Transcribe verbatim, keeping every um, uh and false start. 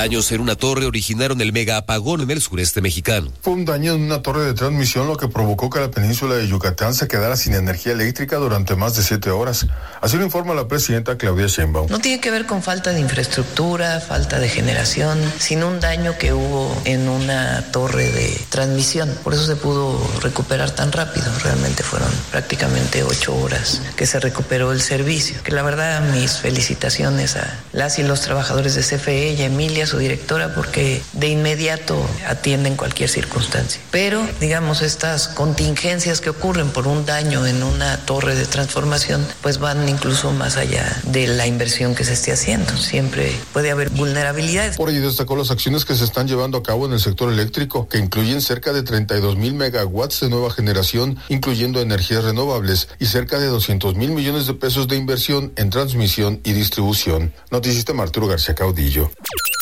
Daños en una torre originaron el mega apagón en el sureste mexicano. Fue un daño en una torre de transmisión lo que provocó que la península de Yucatán se quedara sin energía eléctrica durante más de siete horas. Así lo informa la presidenta Claudia Sheinbaum. No tiene que ver con falta de infraestructura, falta de generación, sino un daño que hubo en una torre de transmisión. Por eso se pudo recuperar tan rápido. Realmente fueron prácticamente ocho horas que se recuperó el servicio. Que la verdad, mis felicitaciones a las y los trabajadores de C F E y a Emilia, su directora, porque de inmediato atienden cualquier circunstancia. Pero, digamos, estas contingencias que ocurren por un daño en una torre de transformación, pues van incluso más allá de la inversión que se esté haciendo. Siempre puede haber vulnerabilidades. Por ello destacó las acciones que se están llevando a cabo en el sector eléctrico, que incluyen cerca de treinta y dos mil megawatts de nueva generación, incluyendo energías renovables, y cerca de doscientos mil millones de pesos de inversión en transmisión y distribución. Noticista Arturo García Caudillo.